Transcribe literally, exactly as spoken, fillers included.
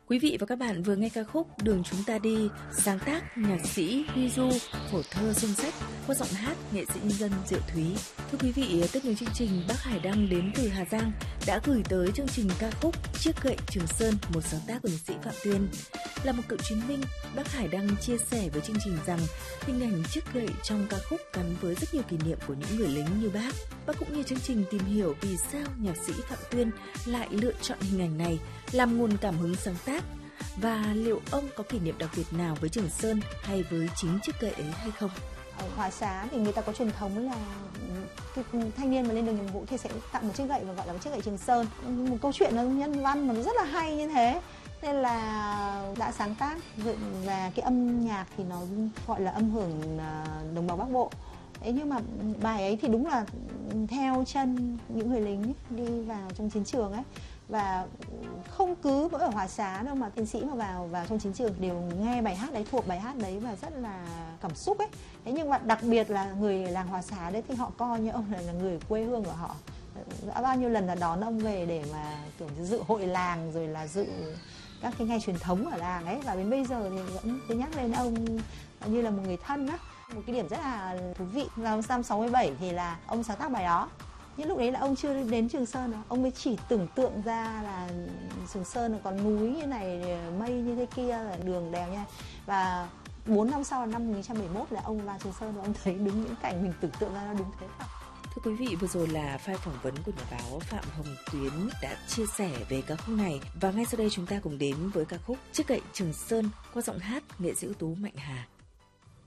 Quý vị và các bạn vừa nghe ca khúc Đường Chúng Ta Đi, sáng tác nhạc sĩ Huy Du, phổ thơ sông sách, qua giọng hát nghệ sĩ nhân dân Diệu Thúy. Thưa quý vị, tiếp nối chương trình, bác Hải Đăng đến từ Hà Giang đã gửi tới chương trình ca khúc Chiếc gậy Trường Sơn, một sáng tác của nhạc sĩ Phạm Tuyên. Là một cựu chiến binh, bác Hải Đăng chia sẻ với chương trình rằng hình ảnh chiếc gậy trong ca khúc gắn với rất nhiều kỷ niệm của những người lính như bác. Bác cũng như chương trình tìm hiểu vì sao nhạc sĩ Phạm Tuyên lại lựa chọn hình ảnh này làm nguồn cảm hứng sáng tác, và liệu ông có kỷ niệm đặc biệt nào với Trường Sơn hay với chính chiếc gậy ấy hay không. Ở Hòa Xá thì người ta có truyền thống là cái thanh niên mà lên đường nhiệm vụ thì sẽ tặng một chiếc gậy và gọi là một chiếc gậy Trường Sơn. Một câu chuyện nó nhân văn mà nó rất là hay như thế, nên là đã sáng tác dựng, và cái âm nhạc thì nó gọi là âm hưởng đồng bằng Bắc Bộ. Thế nhưng mà bài ấy thì đúng là theo chân những người lính ấy, đi vào trong chiến trường ấy, và không cứ mỗi ở Hòa Xá đâu mà chiến sĩ mà vào vào trong chiến trường đều nghe bài hát đấy, thuộc bài hát đấy và rất là cảm xúc ấy. Thế nhưng mà đặc biệt là người làng Hòa Xá đấy thì họ coi như ông là, là người quê hương của họ. Đã bao nhiêu lần là đón ông về để mà kiểu dự hội làng, rồi là dự các cái ngày truyền thống ở làng ấy, và đến bây giờ thì vẫn cứ nhắc lên ông như là một người thân á. Một cái điểm rất là thú vị là năm sáu mươi bảy thì là ông sáng tác bài đó. Nhưng lúc đấy là ông chưa đến Trường Sơn đâu. Ông mới chỉ tưởng tượng ra là Trường Sơn là còn núi như này, mây như thế kia, là đường đèo nha. Và bốn năm sau là năm một nghìn chín trăm bảy mươi mốt là ông vào Trường Sơn và ông thấy đúng những cảnh mình tưởng tượng ra nó đúng thế thật. Thưa quý vị, vừa rồi là file phỏng vấn của nhà báo Phạm Hồng Tuyến đã chia sẻ về ca khúc này. Và ngay sau đây chúng ta cùng đến với ca khúc Chiếc gậy Trường Sơn qua giọng hát nghệ sĩ ưu tú Mạnh Hà.